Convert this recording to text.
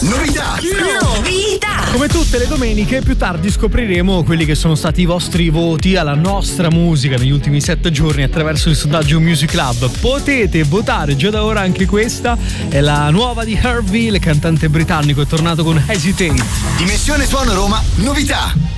Novità. Come tutte le domeniche, più tardi scopriremo quelli che sono stati i vostri voti alla nostra musica negli ultimi 7 giorni attraverso il sondaggio Music Club. Potete votare già da ora, anche questa è la nuova di Harvey, il cantante britannico, è tornato con Hesitate. Dimensione Suono Roma, novità.